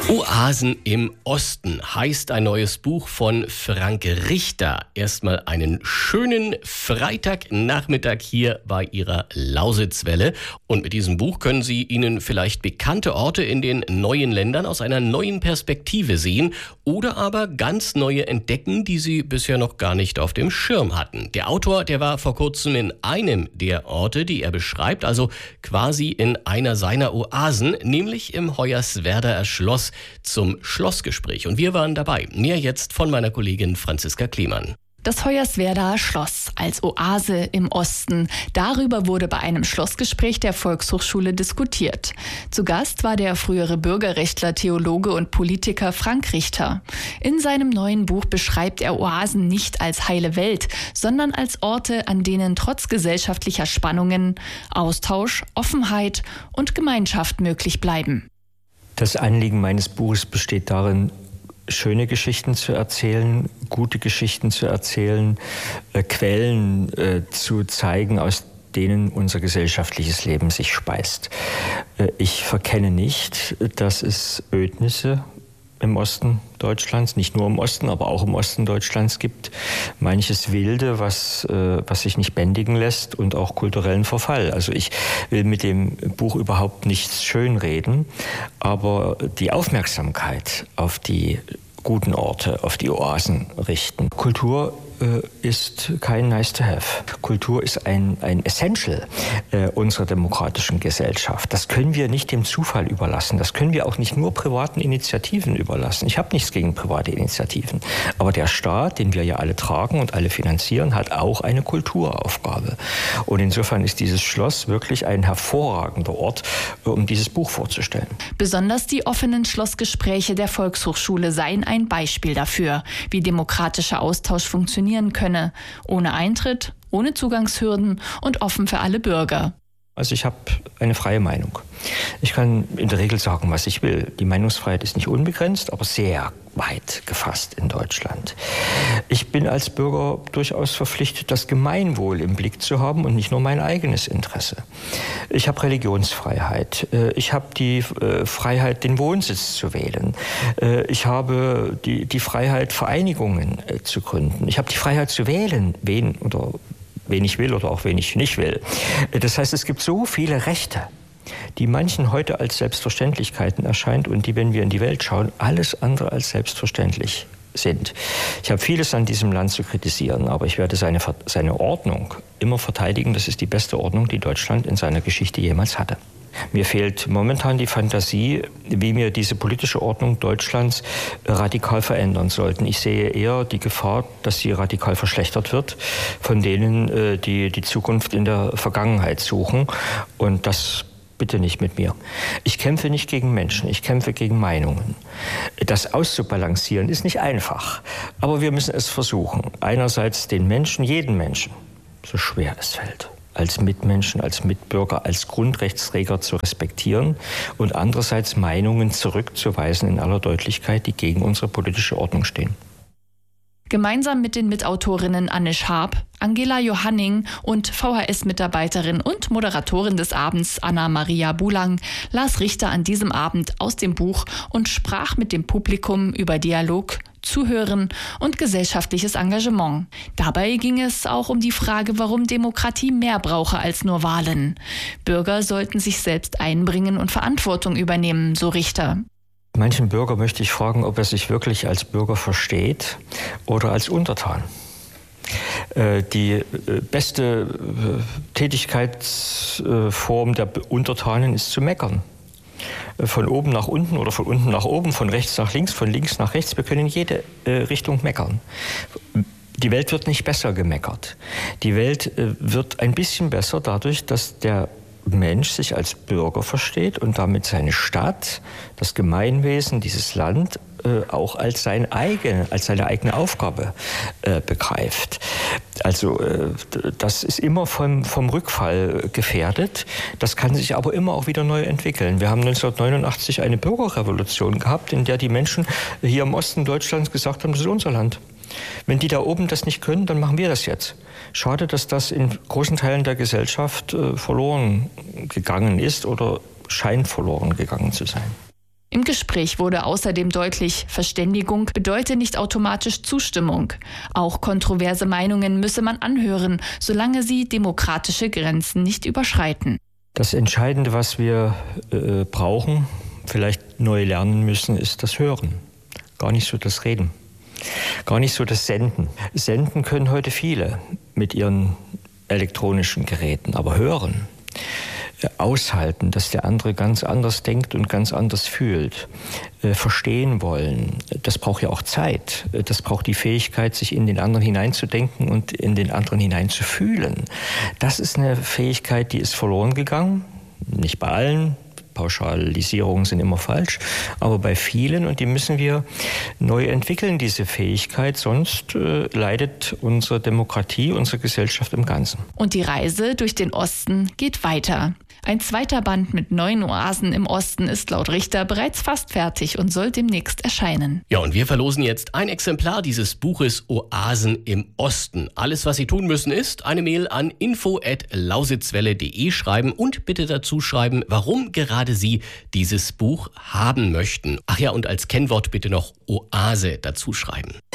Oasen im Osten heißt ein neues Buch von Frank Richter. Erstmal einen schönen Freitagnachmittag hier bei Ihrer Lausitzwelle. Und mit diesem Buch können Sie Ihnen vielleicht bekannte Orte in den neuen Ländern aus einer neuen Perspektive sehen oder aber ganz neue entdecken, die Sie bisher noch gar nicht auf dem Schirm hatten. Der Autor, der war vor kurzem in einem der Orte, die er beschreibt, also quasi in einer seiner Oasen, nämlich im Hoyerswerdaer Schloss, zum Schlossgespräch. Und wir waren dabei. Mehr jetzt von meiner Kollegin Franziska Klemann. Das Hoyerswerdaer Schloss als Oase im Osten. Darüber wurde bei einem Schlossgespräch der Volkshochschule diskutiert. Zu Gast war der frühere Bürgerrechtler, Theologe und Politiker Frank Richter. In seinem neuen Buch beschreibt er Oasen nicht als heile Welt, sondern als Orte, an denen trotz gesellschaftlicher Spannungen Austausch, Offenheit und Gemeinschaft möglich bleiben. Das Anliegen meines Buches besteht darin, schöne Geschichten zu erzählen, gute Geschichten zu erzählen, Quellen zu zeigen, aus denen unser gesellschaftliches Leben sich speist. Ich verkenne nicht, dass es Ödnisse im Osten Deutschlands, nicht nur im Osten, aber auch im Osten Deutschlands gibt. Manches Wilde, was sich nicht bändigen lässt und auch kulturellen Verfall. Also ich will mit dem Buch überhaupt nichts schönreden, aber die Aufmerksamkeit auf die guten Orte, auf die Oasen richten. Kultur ist kein nice to have. Kultur ist ein Essential unserer demokratischen Gesellschaft. Das können wir nicht dem Zufall überlassen. Das können wir auch nicht nur privaten Initiativen überlassen. Ich habe nichts gegen private Initiativen. Aber der Staat, den wir ja alle tragen und alle finanzieren, hat auch eine Kulturaufgabe. Und insofern ist dieses Schloss wirklich ein hervorragender Ort, um dieses Buch vorzustellen. Besonders die offenen Schlossgespräche der Volkshochschule seien ein Beispiel dafür, wie demokratischer Austausch funktionieren könne, ohne Eintritt, ohne Zugangshürden und offen für alle Bürger. Also ich habe eine freie Meinung. Ich kann in der Regel sagen, was ich will. Die Meinungsfreiheit ist nicht unbegrenzt, aber sehr weit gefasst in Deutschland. Ich bin als Bürger durchaus verpflichtet, das Gemeinwohl im Blick zu haben und nicht nur mein eigenes Interesse. Ich habe Religionsfreiheit. Ich habe die Freiheit, den Wohnsitz zu wählen. Ich habe die Freiheit, Vereinigungen zu gründen. Ich habe die Freiheit zu wählen, wen ich will oder auch wen ich nicht will. Das heißt, es gibt so viele Rechte, die manchen heute als Selbstverständlichkeiten erscheint und die, wenn wir in die Welt schauen, alles andere als selbstverständlich sind. Ich habe vieles an diesem Land zu kritisieren, aber ich werde seine Ordnung immer verteidigen. Das ist die beste Ordnung, die Deutschland in seiner Geschichte jemals hatte. Mir fehlt momentan die Fantasie, wie wir diese politische Ordnung Deutschlands radikal verändern sollten. Ich sehe eher die Gefahr, dass sie radikal verschlechtert wird von denen, die die Zukunft in der Vergangenheit suchen. Und das bitte nicht mit mir. Ich kämpfe nicht gegen Menschen, ich kämpfe gegen Meinungen. Das auszubalancieren ist nicht einfach, aber wir müssen es versuchen. Einerseits den Menschen, jeden Menschen, so schwer es fällt, als Mitmenschen, als Mitbürger, als Grundrechtsträger zu respektieren und andererseits Meinungen zurückzuweisen in aller Deutlichkeit, die gegen unsere politische Ordnung stehen. Gemeinsam mit den Mitautorinnen Anne Scharp, Angela Johanning und VHS-Mitarbeiterin und Moderatorin des Abends Anna-Maria Bulang las Richter an diesem Abend aus dem Buch und sprach mit dem Publikum über Dialog, Zuhören und gesellschaftliches Engagement. Dabei ging es auch um die Frage, warum Demokratie mehr brauche als nur Wahlen. Bürger sollten sich selbst einbringen und Verantwortung übernehmen, so Richter. Manchen Bürger möchte ich fragen, ob er sich wirklich als Bürger versteht oder als Untertan. Die beste Tätigkeitsform der Untertanen ist zu meckern. Von oben nach unten oder von unten nach oben, von rechts nach links, von links nach rechts. Wir können in jede Richtung meckern. Die Welt wird nicht besser gemeckert. Die Welt wird ein bisschen besser dadurch, dass der Mensch sich als Bürger versteht und damit seine Stadt, das Gemeinwesen, dieses Land auch als seine eigene Aufgabe begreift. Also das ist immer vom Rückfall gefährdet. Das kann sich aber immer auch wieder neu entwickeln. Wir haben 1989 eine Bürgerrevolution gehabt, in der die Menschen hier im Osten Deutschlands gesagt haben, das ist unser Land. Wenn die da oben das nicht können, dann machen wir das jetzt. Schade, dass das in großen Teilen der Gesellschaft verloren gegangen ist oder scheint verloren gegangen zu sein. Im Gespräch wurde außerdem deutlich, Verständigung bedeute nicht automatisch Zustimmung. Auch kontroverse Meinungen müsse man anhören, solange sie demokratische Grenzen nicht überschreiten. Das Entscheidende, was wir brauchen, vielleicht neu lernen müssen, ist das Hören. Gar nicht so das Reden. Gar nicht so das Senden. Senden können heute viele mit ihren elektronischen Geräten, aber hören, aushalten, dass der andere ganz anders denkt und ganz anders fühlt, verstehen wollen, das braucht ja auch Zeit. Das braucht die Fähigkeit, sich in den anderen hineinzudenken und in den anderen hineinzufühlen. Das ist eine Fähigkeit, die ist verloren gegangen, nicht bei allen. Pauschalisierungen sind immer falsch, aber bei vielen, und die müssen wir neu entwickeln, diese Fähigkeit, sonst leidet unsere Demokratie, unsere Gesellschaft im Ganzen. Und die Reise durch den Osten geht weiter. Ein zweiter Band mit 9 Oasen im Osten ist laut Richter bereits fast fertig und soll demnächst erscheinen. Ja, und wir verlosen jetzt ein Exemplar dieses Buches Oasen im Osten. Alles, was Sie tun müssen, ist eine Mail an info@lausitzwelle.de schreiben und bitte dazu schreiben, warum gerade Sie dieses Buch haben möchten. Ach ja, und als Kennwort bitte noch Oase dazu schreiben.